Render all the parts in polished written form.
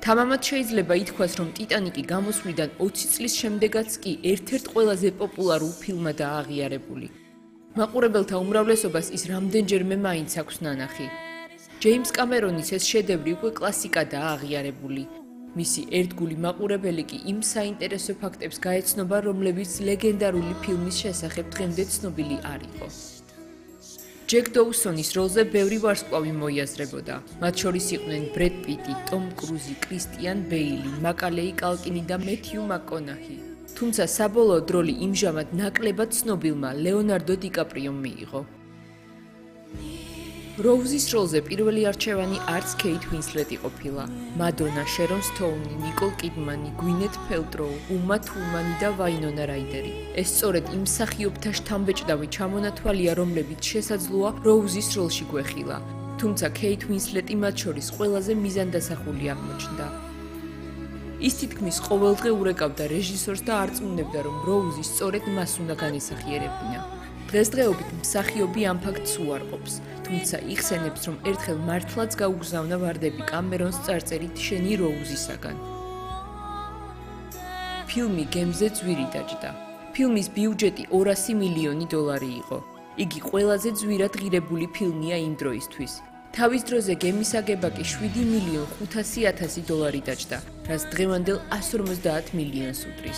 თამამად შეიძლება ითქვას, რომ ტიტანიკი გამოსვლიდან 20 წლის შემდეგაც კი ერთ-ერთ ყველაზე პოპულარულ ფილმადაა აღიარებული. მაყურებელთა უმრავლესობას ის რამდენჯერმე მაინც აქვს ნანახი. ჯეიმს კამერონის ეს შედევრი უკვე კლასიკადაა აღიარებული. მისი ერთგული მაყურებელი კი იმ საინტერესო ფაქტებს გაეცნობა, რომლებიც ლეგენდარული ფილმის შესახებ დღემდე ცნობილი არ იყო. ჯეკ დოუსონის როლზე ბევრი ვარსკვლავი მოიაზრებოდა. მათ შორის იყვნენ ბრედ პიტი, ტომ კრუზი, კრისტიან ბეილი, მაკალეი კალკინი და მეთიუ მაკონაჰი. თუმცა საბოლოოდ როლი იმჟამად ნაკლებად ცნობილმა ლეონარდო დიკაპრიომ მიიღო. როუზის როლზე პირველი არჩევანი არც კეით უინსლეტი ყოფილა. მადონა, შერონ სტოუნი, ნიკოლ კიდმანი, გვინეთ პელტროუ, უმა თურმანი და ვაინონა რაიდერი. ეს სწორედ იმ მსახიობთა შთამბეჭდავი ჩამონათვალია, რომლებიც შესაძლოა როუზის როლში გვეხილა. თუმცა კეით უინსლეტი მათ შორის ყველაზე მიზანდასახული აღმოჩნდა. ის თითქმის ყოველდღე ურეკავდა რეჟისორს და არწმუნებდა, რომ როუზი სწორედ მას უნდა განესახიერებინა. დღესდღეობით მსახიობი ამ ფაქტს უარყოფს, თუმცა იხსენებს, რომ ერთხელ მართლაც გაუგზავნა ვარდები კამერონს წარწერით შენი როუზისაგან. ფილმი გემზე ძვირი დაჯდა. ფილმის ბიუჯეტი 200 მილიონი დოლარი იყო. იგი ყველაზე ძვირად ღირებული ფილმია იმ დროისთვის. თავის დროზე გემის აგება კი 7,500,000 დოლარი დაჯდა, რაც დღევანდელ 150 მილიონს უდრის.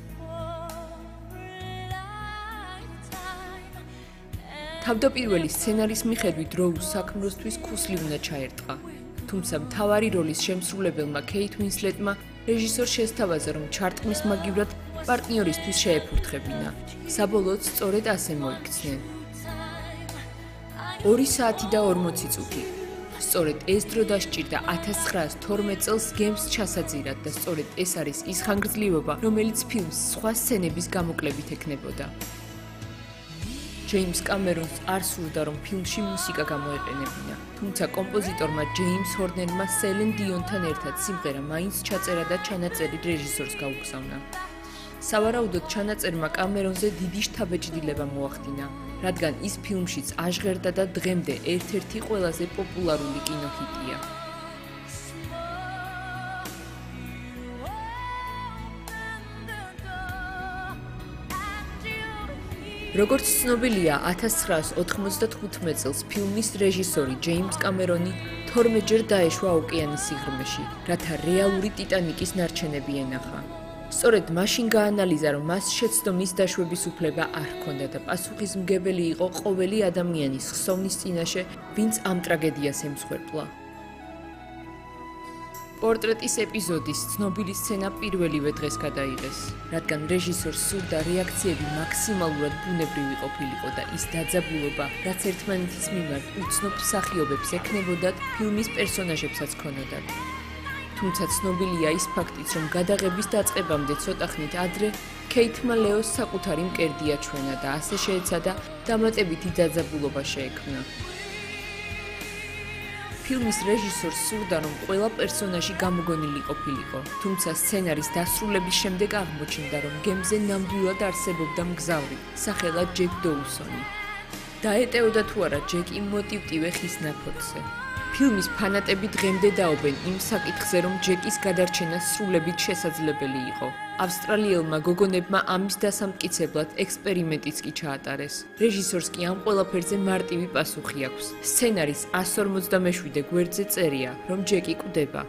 თავდაპირველი სცენარის მიხედვით როუზ საქმროსთვის ქუსლი უნდა ჩაერტყა. თუმცა მთავარი როლის შემსრულებელმა კეით უინსლეტმა რეჟისორს შესთავაზა, რომ ჩარტყმის მაგივრად პარტნიორისთვის შეეფურთხებინა. საბოლოოდ სწორედ ასე მოიქცნენ. 2 საათი და 40 წუთი. სწორედ ეს დრო დასჭირდა 1912 წელს გემს ჩასაძირად და სწორედ ეს არის ის ხანგრძლივობა, რომელიც ფილმს სხვა სცენების გამოკლებით ექნებოდა. ჯეიმს კამერონს არ სურდა, რომ ფილმში მუსიკა გამოეყენებინა, თუმცა კომპოზიტორმა ჯეიმს ჰორნერმა სელენ დიონთან ერთად სიმღერა მაინც ჩაწერა და ჩანაწერი რეჟისორს გაუგზავნა. სავარაუდოდ ჩანაწერმა კამერონზე დიდი შთაბეჭდილება მოახდინა, რადგან ის ფილმშიც აჟღერდა და დღემდე ერთ-ერთი ყველაზე პოპულარული კინოჰიტია. როგორც ცნობილია, 1995 წელს ფილმის რეჟისორი ჯეიმს კამერონი 12 ჯერ დაეშვა ოკეანის სიღრმეში, რათა რეალური ტიტანიკის ნარჩენები ენახა. სწორედ მაშინ გაანალიზა, რომ მას შეცდომის დაშვების უფლება არ ჰქონდა და პასუხისმგებელი იყო ყოველი ადამიანის ხსოვნის წინაშე, ვინც ამ ტრაგედიას ემსხვერპლა. პორტრეტის ეპიზოდის ცნობილი სცენა პირველივე დღეს გადაიღეს, რადგან რეჟისორს სურდა რეაქციები მაქსიმალურად ბუნებრივი ყოფილიყო და ის დაძაბულობა, რაც ერთმანეთის მიმართ უცნობ მსახიობებს ექნებოდათ, ფილმის პერსონაჟებსაც ჰქონოდათ. თუმცა ცნობილია ის ფაქტიც, რომ გადაღების დაწყებამდე ცოტა ხნით ადრე კეითმა ლეოს საკუთარი მკერდი აჩვენა და ასე შეეცადა დამატებითი დაძაბულობა შეექმნა. ფილმის რეჟისორს სურდა, რომ ყველა პერსონაჟი გამოგონილი ყოფილიყო, თუმცა სცენარის დასრულების შემდეგ აღმოჩნდა, რომ გემზე ნამდვილად არსებობდა მგზავრი, სახელად ჯეკ დოუსონი. დაეტეოდა თუ არა ჯეკი მოტივტივე ხის ნაფოტზე. ფილმის ფანატები დღემდე დაობენ იმ საკითხზე, რომ ჯეკის გადარჩენა სრულებით შესაძლებელი იყო. ავსტრალიელმა გოგონებმა ამის დასამტკიცებლად ექსპერიმენტიც კი ჩაატარეს. რეჟისორს კი ამ ყველაფერზე მარტივი პასუხი აქვს. სცენარის 157 გვერდზე წერია, რომ ჯეკი კვდება.